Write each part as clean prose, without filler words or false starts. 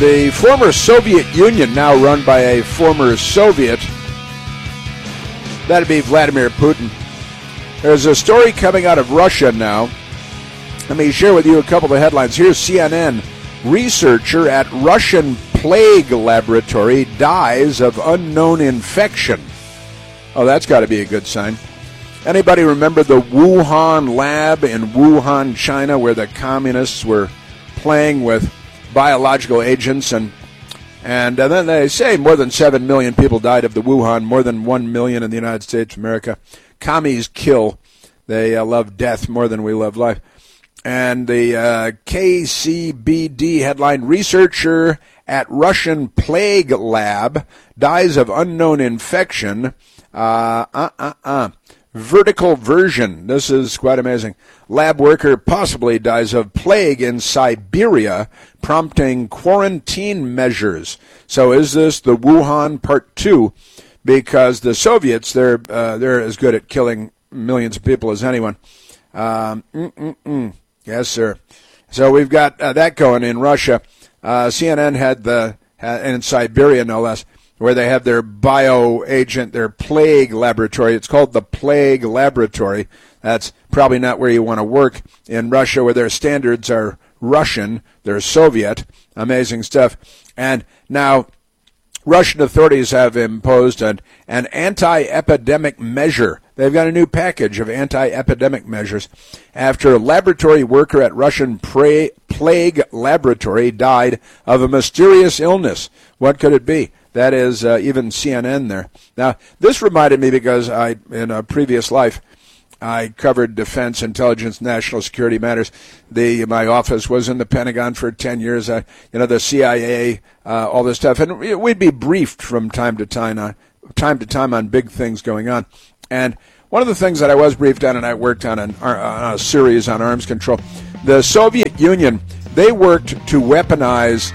The former Soviet Union, now run by a former Soviet, that'd be Vladimir Putin. There's a story coming out of Russia now. Let me share with you a couple of the headlines. Here's CNN. Researcher at Russian plague laboratory dies of unknown infection. Oh, that's got to be a good sign. Anybody remember the Wuhan lab in Wuhan, China, where the communists were playing with biological agents? And then they say more than 7 million people died of the Wuhan, more than 1 million in the United States of America. Commies kill. They love death more than we love life. And the KCBD headline, researcher at Russian plague lab dies of unknown infection. Vertical version. This is quite amazing. Lab worker possibly dies of plague in Siberia, prompting quarantine measures. So is this the Wuhan part 2? Because the Soviets, they're as good at killing millions of people as anyone. Yes, sir. So we've got that going in Russia. CNN had in Siberia, no less, where they have their bioagent, their plague laboratory. It's called the Plague Laboratory. That's probably not where you want to work in Russia, where their standards are Russian. They're Soviet. Amazing stuff. And now Russian authorities have imposed an anti-epidemic measure. They've got a new package of anti-epidemic measures after a laboratory worker at Russian plague laboratory died of a mysterious illness. What could it be? That is even CNN there. Now, this reminded me because in a previous life, I covered defense, intelligence, national security matters. My office was in the Pentagon for 10 years. The CIA, all this stuff, and we'd be briefed from time to time on big things going on. And one of the things that I was briefed on, and I worked on a series on arms control. The Soviet Union, they worked to weaponize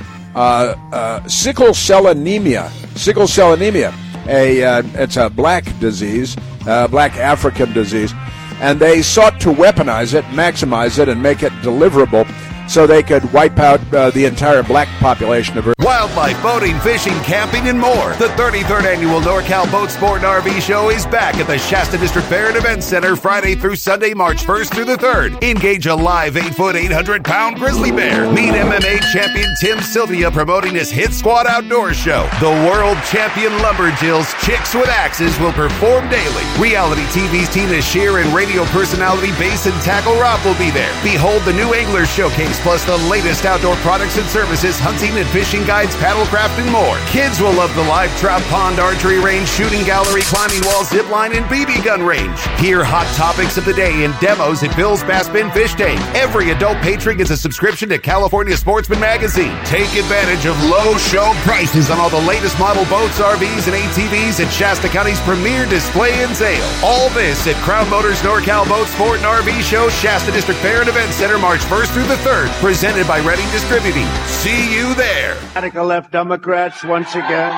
sickle cell anemia. Sickle cell anemia, it's a black disease, black African disease. And they sought to weaponize it, maximize it, and make it deliverable so they could wipe out the entire black population of Earth. Wildlife, boating, fishing, camping, and more. The 33rd Annual NorCal Boat Sport and RV Show is back at the Shasta District Fair and Event Center Friday through Sunday, March 1st through the 3rd. Engage a live 8-foot, 800-pound grizzly bear. Meet MMA champion Tim Sylvia promoting his Hit Squad Outdoor Show. The world champion Lumberjills, Chicks with Axes, will perform daily. Reality TV's Tina Shear and radio personality Bass and Tackle Rob will be there. Behold the new Angler Showcase, plus the latest outdoor products and services, hunting and fishing guides, paddlecraft, and more. Kids will love the live trout pond, archery range, shooting gallery, climbing wall, zip line, and BB gun range. Hear hot topics of the day and demos at Bill's Bass Bin Fish Tank. Every adult patron gets a subscription to California Sportsman Magazine. Take advantage of low show prices on all the latest model boats, RVs, and ATVs at Shasta County's premier display and sale. All this at Crown Motors NorCal Boat Sport and RV Show, Shasta District Fair and Event Center, March 1st through the 3rd. Presented by Reading Distributing. See you there. Radical left Democrats once again.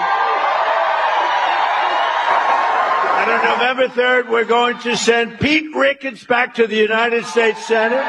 And on November 3rd, we're going to send Pete Ricketts back to the United States Senate.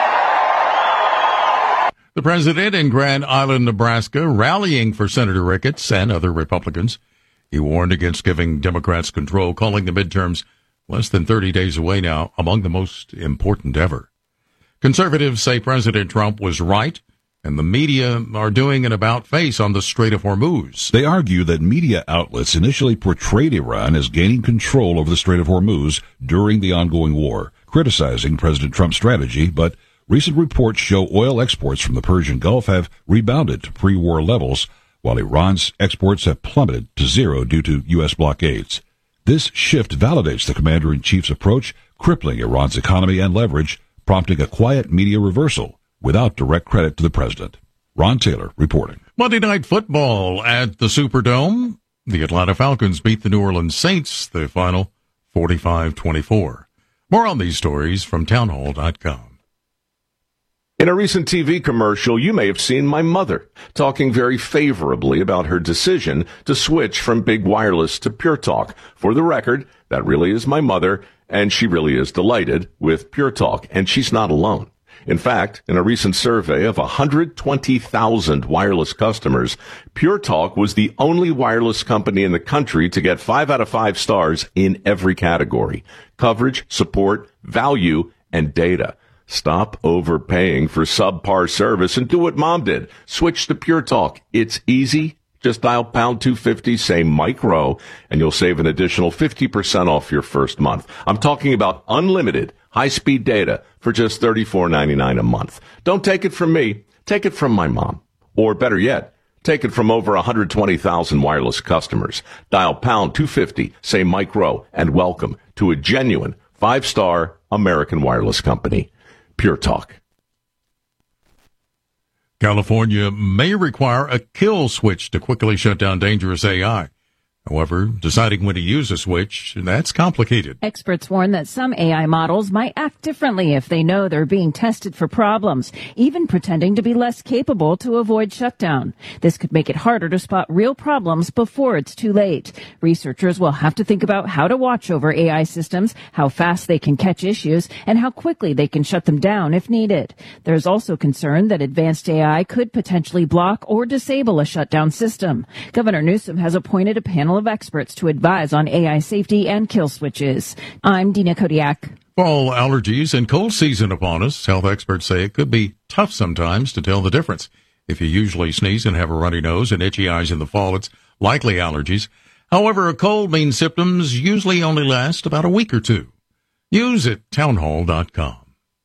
The president in Grand Island, Nebraska, rallying for Senator Ricketts and other Republicans. He warned against giving Democrats control, calling the midterms less than 30 days away now, among the most important ever. Conservatives say President Trump was right, and the media are doing an about-face on the Strait of Hormuz. They argue that media outlets initially portrayed Iran as gaining control over the Strait of Hormuz during the ongoing war, criticizing President Trump's strategy, but recent reports show oil exports from the Persian Gulf have rebounded to pre-war levels, while Iran's exports have plummeted to zero due to U.S. blockades. This shift validates the commander-in-chief's approach, crippling Iran's economy and leverage, prompting a quiet media reversal without direct credit to the president. Ron Taylor reporting. Monday Night Football at the Superdome. The Atlanta Falcons beat the New Orleans Saints, the final 45-24. More on these stories from townhall.com. In a recent TV commercial, you may have seen my mother talking very favorably about her decision to switch from big wireless to Pure Talk. For the record, that really is my mother, and she really is delighted with Pure Talk, and she's not alone. In fact, in a recent survey of 120,000 wireless customers, Pure Talk was the only wireless company in the country to get 5 out of 5 stars in every category: coverage, support, value, and data. Stop overpaying for subpar service and do what Mom did. Switch to Pure Talk. It's easy. Just dial pound 250, say Mike Rowe, and you'll save an additional 50% off your first month. I'm talking about unlimited high-speed data for just $34.99 a month. Don't take it from me. Take it from my mom. Or better yet, take it from over 120,000 wireless customers. Dial pound 250, say Mike Rowe, and welcome to a genuine 5-star American wireless company. Pure Talk. California may require a kill switch to quickly shut down dangerous AI. However, deciding when to use a switch, that's complicated. Experts warn that some AI models might act differently if they know they're being tested for problems, even pretending to be less capable to avoid shutdown. This could make it harder to spot real problems before it's too late. Researchers will have to think about how to watch over AI systems, how fast they can catch issues, and how quickly they can shut them down if needed. There's also concern that advanced AI could potentially block or disable a shutdown system. Governor Newsom has appointed a panel of experts to advise on AI safety and kill switches. I'm Dina Kodiak. Fall allergies and cold season upon us. Health experts say it could be tough sometimes to tell the difference. If you usually sneeze and have a runny nose and itchy eyes in the fall, it's likely allergies. However, a cold means symptoms usually only last about a week or two. News at townhall.com.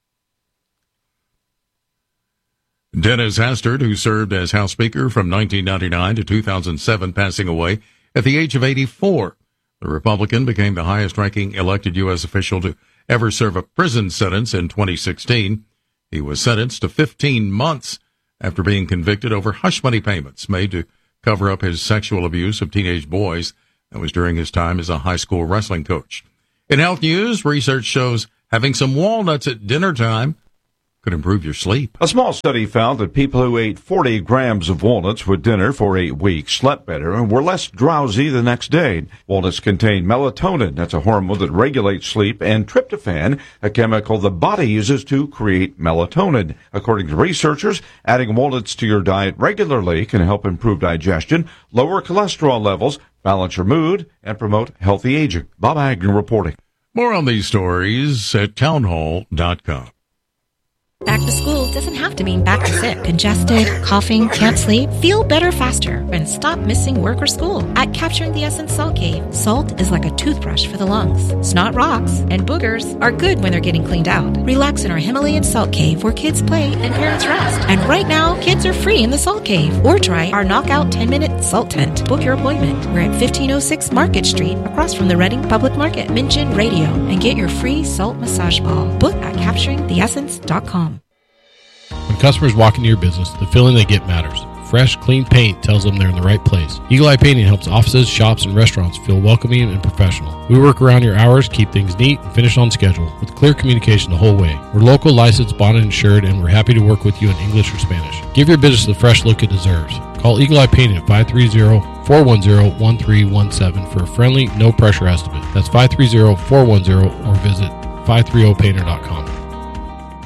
Dennis Hastert, who served as House Speaker from 1999 to 2007, passing away at the age of 84. The Republican became the highest-ranking elected U.S. official to ever serve a prison sentence in 2016. He was sentenced to 15 months after being convicted over hush money payments made to cover up his sexual abuse of teenage boys. That was during his time as a high school wrestling coach. In health news, research shows having some walnuts at dinner time could improve your sleep. A small study found that people who ate 40 grams of walnuts with dinner for 8 weeks slept better and were less drowsy the next day. Walnuts contain melatonin, that's a hormone that regulates sleep, and tryptophan, a chemical the body uses to create melatonin. According to researchers, adding walnuts to your diet regularly can help improve digestion, lower cholesterol levels, balance your mood, and promote healthy aging. Bob Agnew reporting. More on these stories at townhall.com. Back to school doesn't have to mean back to sick, congested, coughing, can't sleep. Feel better faster and stop missing work or school. At Capturing the Essence Salt Cave, salt is like a toothbrush for the lungs. Snot rocks and boogers are good when they're getting cleaned out. Relax in our Himalayan Salt Cave where kids play and parents rest. And right now, kids are free in the Salt Cave. Or try our Knockout 10-Minute Salt Tent. Book your appointment. We're at 1506 Market Street, across from the Reading Public Market. Mention radio and get your free salt massage ball. Book at CapturingTheEssence.com. When customers walk into your business, the feeling they get matters. Fresh, clean paint tells them they're in the right place. Eagle Eye Painting helps offices, shops, and restaurants feel welcoming and professional. We work around your hours, keep things neat, and finish on schedule with clear communication the whole way. We're local, licensed, bonded, insured, and we're happy to work with you in English or Spanish. Give your business the fresh look it deserves. Call Eagle Eye Painting at 530-410-1317 for a friendly, no-pressure estimate. That's 530-410 or visit 530painter.com.